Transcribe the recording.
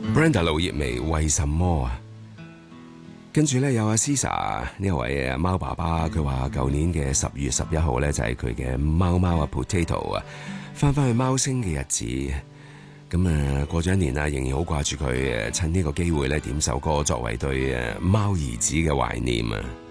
Brenda 盧業薇為什麼啊？跟住咧有阿 Cesar 呢位貓爸爸，佢話舊年嘅10月11號咧就係佢嘅貓貓 Potato 啊，翻去貓星嘅日子。咁過咗1年啦，仍然好掛住佢，趁呢個機會咧點首歌作為對貓兒子嘅懷念啊！